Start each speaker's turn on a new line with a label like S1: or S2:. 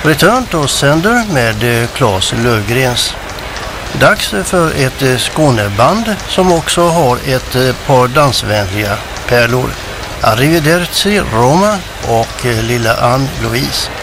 S1: Return to Sender med Claes Löfgrens. Dags för ett Skåneband som också har ett par dansvänliga pärlor. Arrivederci Roma och Lilla Ann Louise.